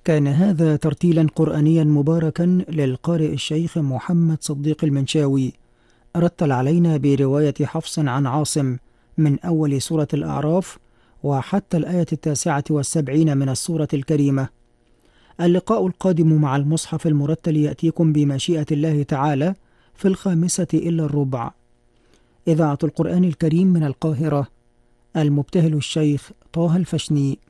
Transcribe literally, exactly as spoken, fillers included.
كان هذا ترتيلا قرآنيا مباركا للقارئ الشيخ محمد صديق المنشاوي، رتل علينا برواية حفص عن عاصم من أول سورة الأعراف وحتى الآية التاسعة والسبعين من السورة الكريمة. اللقاء القادم مع المصحف المرتل يأتيكم بمشيئة الله تعالى في الخامسة إلا الربع. إذاعة القرآن الكريم من القاهرة، المبتهل الشيخ طه الفشني.